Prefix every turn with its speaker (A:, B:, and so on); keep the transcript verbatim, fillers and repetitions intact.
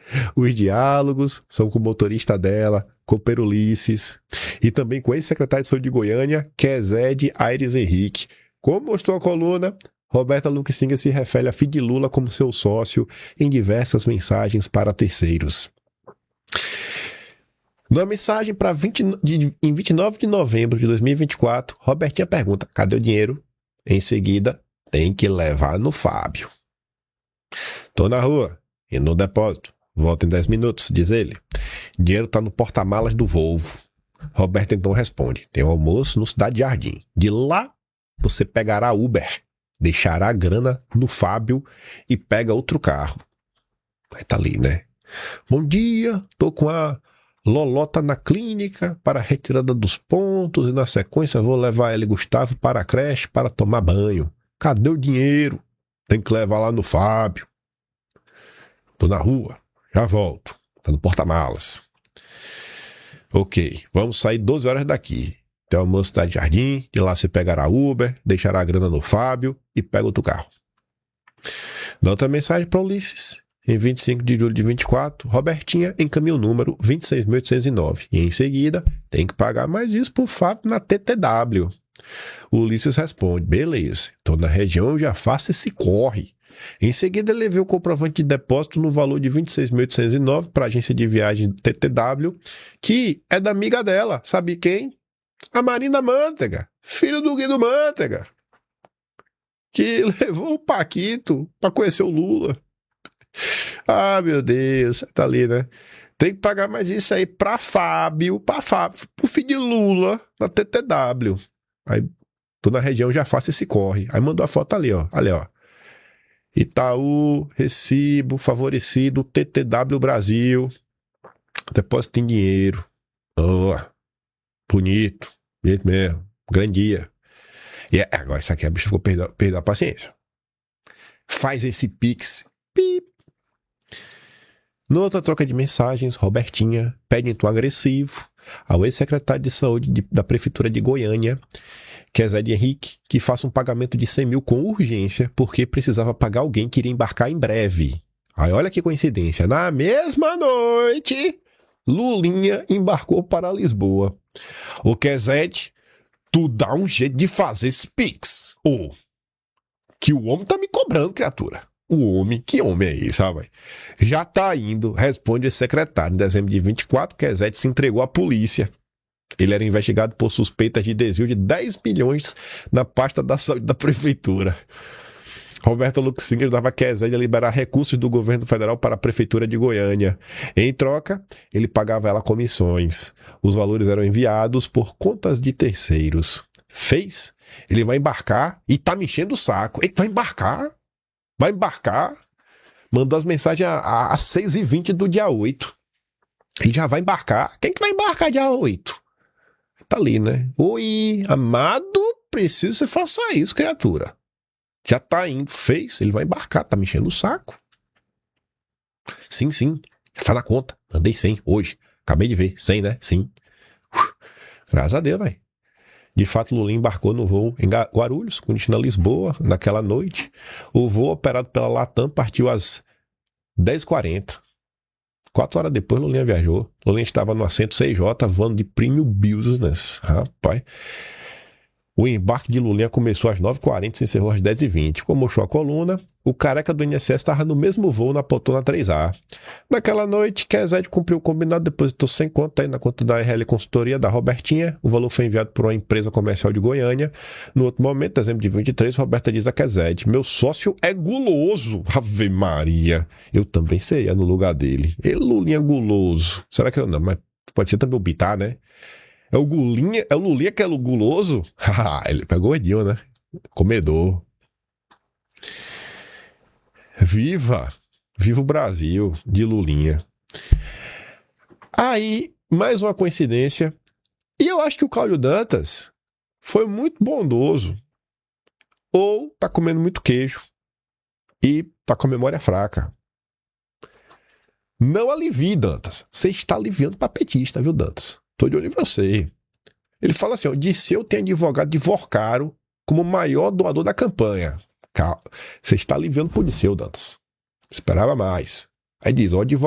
A: Os diálogos são com o motorista dela, com o Perulices, e também com o ex-secretário de Saúde de Goiânia, Quezede Aires Henrique. Como mostrou a coluna, Roberta Luquinsinga se refere a filho de Lula como seu sócio em diversas mensagens para terceiros. Numa mensagem para em vinte e nove de novembro de dois mil e vinte e quatro, Robertinha pergunta: cadê o dinheiro? Em seguida, tem que levar no Fábio. Tô na rua e no depósito. Volto em dez minutos, diz ele. Dinheiro tá no porta-malas do Volvo. Roberto então responde: tem um almoço no Cidade Jardim. De lá, você pegará Uber, deixará a grana no Fábio e pega outro carro. Aí tá ali, né? Bom dia, tô com a Lolota na clínica para a retirada dos pontos e na sequência vou levar ele e Gustavo para a creche para tomar banho. Cadê o dinheiro? Tem que levar lá no Fábio. Tô na rua, já volto. Tá no porta-malas. Ok, vamos sair doze horas daqui. Tem almoço da Jardim, de lá você pegará Uber, deixará a grana no Fábio e pega outro carro. Na outra mensagem para Ulisses. Em vinte e cinco de julho de vinte e quatro, Robertinha encaminha o número vinte e seis mil oitocentos e nove e em seguida tem que pagar mais isso por Fábio na T T W. O Ulisses responde: beleza, tô na região, já faço esse corre. Em seguida ele enviou o comprovante de depósito no valor de vinte e seis mil oitocentos e nove para a agência de viagem T T W, que é da amiga dela, sabe quem? A Marina Mantega, filho do Guido Mantega, que levou o Paquito para conhecer o Lula. Ah, meu Deus, tá ali, né? Tem que pagar mais isso aí pra Fábio, pra Fábio, pro filho de Lula, na T T W. Aí, tô na região, já faço esse corre. Aí mandou a foto ali, ó. Ali, ó. Itaú, recibo, favorecido, T T W Brasil. Depósito em dinheiro. Oh, bonito. Bonito mesmo. Grande dia. E é, agora, isso aqui a bicha ficou perdendo, perdendo a paciência. Faz esse pix. Pip. Noutra troca de mensagens, Robertinha pede em tom agressivo ao ex-secretário de saúde de, da prefeitura de Goiânia, Quezede Henrique, que faça um pagamento de cem mil com urgência, porque precisava pagar alguém que iria embarcar em breve. Aí olha que coincidência, na mesma noite, Lulinha embarcou para Lisboa. O Quezede, tu dá um jeito de fazer esse pix. Ô, que o homem tá me cobrando, criatura. O homem, que homem é esse, sabe? Já tá indo, responde esse secretário. Em dezembro de vinte e quatro, Quezede se entregou à polícia. Ele era investigado por suspeitas de desvio de dez milhões na pasta da saúde da prefeitura. Roberto Luquinsinga dava a Quezede a liberar recursos do governo federal para a prefeitura de Goiânia. Em troca, ele pagava ela comissões. Os valores eram enviados por contas de terceiros. Fez? Ele vai embarcar e tá me enchendo o saco. Ele vai embarcar? Vai embarcar? Mandou as mensagens às seis e vinte do dia oito. Ele já vai embarcar. Quem que vai embarcar dia oito? Tá ali, né? Oi, amado, preciso que você faça isso, criatura. Já tá indo, fez, ele vai embarcar, tá me enchendo o saco. Sim, sim, já tá na conta. Mandei cem hoje. Acabei de ver, cem, né? Sim. Uf, graças a Deus, velho. De fato, Lula embarcou no voo em Guarulhos, com destino a Lisboa, naquela noite. O voo operado pela Latam partiu às dez e quarenta. Quatro horas depois, Lulinha viajou. Lulinha estava no assento C J, voando de Premium Business. Rapaz. O embarque de Lulinha começou às nove e quarenta e se encerrou às dez e vinte. Como mostrou a coluna, o careca do I N S S estava no mesmo voo na poltrona três A. Naquela noite, Quezede cumpriu o combinado, depositou cem conto aí na conta da R L Consultoria da Robertinha. O valor foi enviado por uma empresa comercial de Goiânia. No outro momento, dezembro de vinte e três, Roberta diz a Quezede: meu sócio é guloso. Ave Maria. Eu também seria no lugar dele. Ele, Lulinha guloso. Será que eu não? Mas pode ser também o Bitar, né? É o Gulinha, é o Lulinha que é o guloso? Ele pegou gordinho, né? Comedor. Viva! Viva o Brasil, de Lulinha. Aí, mais uma coincidência. E eu acho que o Cláudio Dantas foi muito bondoso. Ou tá comendo muito queijo. E tá com a memória fraca. Não alivie, Dantas. Você está aliviando pra petista, viu, Dantas? Tô de olho em você. Ele fala assim, ó, Dirceu tem advogado de Vorcaro como maior doador da campanha. Calma. Você está aliviando pro Dirceu, Dantas. Esperava mais. Aí diz, ó, advogado